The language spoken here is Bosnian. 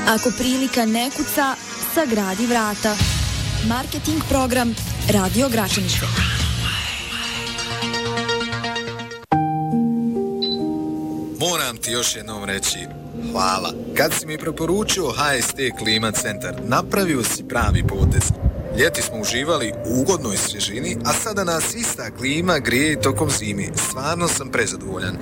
Ako prilika ne kuca, sagradi vrata. Marketing program Radio Gračanište. Moram ti još jednom reći hvala. Kad si mi preporučio HST Klima Centar, napravio si pravi potez. Ljeti smo uživali u ugodnoj svježini, a sada nas ista klima grije tokom zime. Stvarno sam prezadovoljan.